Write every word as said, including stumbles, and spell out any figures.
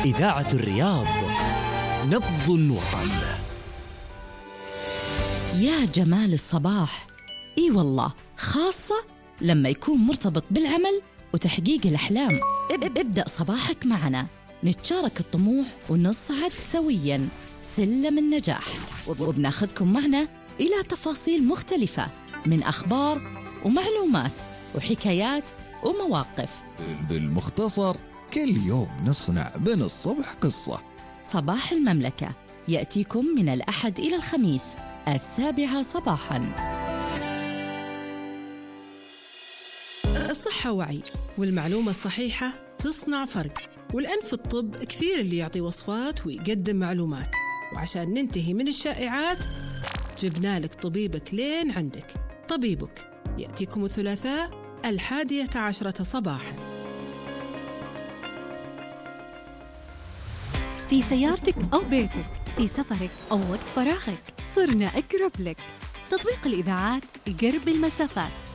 إذاعة الرياض، نبض الوطن. يا جمال الصباح، إي والله، خاصة لما يكون مرتبط بالعمل وتحقيق الأحلام. ابدأ صباحك معنا، نتشارك الطموح ونصعد سوياً سلم النجاح، وبناخذكم معنا إلى تفاصيل مختلفة من أخبار ومعلومات وحكايات ومواقف. بالمختصر كل يوم نصنع من الصبح قصة. صباح المملكة يأتيكم من الأحد إلى الخميس السابعة صباحاً. الصحة وعي، والمعلومة الصحيحة تصنع فرق. والآن في الطب كثير اللي يعطي وصفات ويقدم معلومات، وعشان ننتهي من الشائعات جبنا لك طبيبك لين عندك. طبيبك يأتيكم الثلاثاء الحادية عشرة صباحاً. في سيارتك أو بيتك، في سفرك أو وقت فراغك، صرنا أقرب لك. تطبيق الإذاعات يقرب المسافات.